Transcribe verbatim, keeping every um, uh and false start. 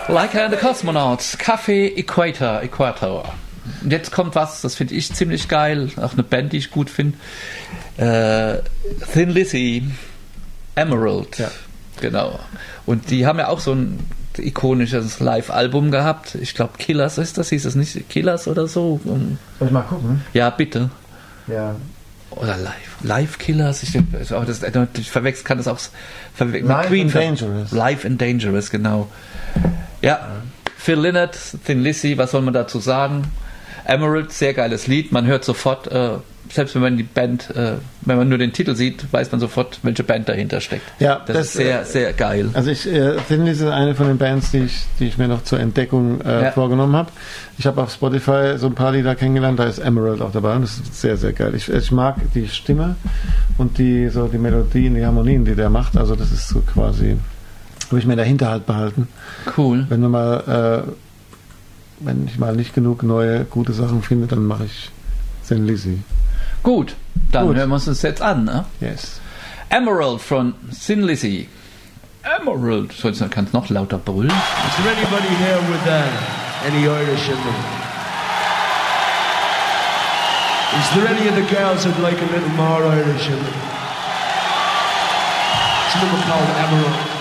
Like and the Cosmonauts, Café Equator, Equator. Und jetzt kommt was, das finde ich ziemlich geil, auch eine Band, die ich gut finde. Äh, Thin Lizzy, Emerald. Ja. Genau. Und die haben ja auch so ein ikonisches Live-Album gehabt. Ich glaube, Killers ist das, hieß es nicht Killers oder so? Soll ich mal gucken? Ja, bitte. Ja. Oder Live. Live Killers. Ich, oh, das, ich verwechseln kann das auch. Verwe- Live Queen and ver- Dangerous. Live and Dangerous, genau. Ja. Phil Lynott, Thin Lizzy, was soll man dazu sagen? Emerald, sehr geiles Lied. Man hört sofort, äh, selbst wenn man die Band, äh, wenn man nur den Titel sieht, weiß man sofort, welche Band dahinter steckt. Ja, das, das ist sehr, äh, sehr geil. Also ich, äh, Thin Lizzy ist eine von den Bands, die ich, die ich mir noch zur Entdeckung äh, Ja. vorgenommen habe. Ich habe auf Spotify so ein paar Lieder kennengelernt, da ist Emerald auch dabei und das ist sehr, sehr geil. Ich, ich mag die Stimme und die, so die Melodien, die Harmonien, die der macht. Also das ist so quasi, habe ich mir in der Hinterhalt behalten. Cool. Wenn wir mal, äh, wenn ich mal nicht genug neue, gute Sachen finde, dann mache ich Thin Lizzy. Gut, dann Gut. hören wir uns das jetzt an. Ne? Yes. Emerald von Thin Lizzy. Emerald. So, jetzt kann es noch lauter brüllen. Is there anybody here with uh, any Irish in them? Is there any of the girls who'd like a little more Irish in them? It's a little called Emerald.